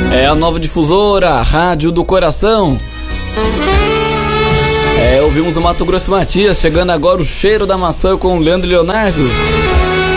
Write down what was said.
É a nova difusora, a Rádio do Coração. Ouvimos o Mato Grosso e Matias, chegando agora o Cheiro da Maçã com o Leandro e Leonardo.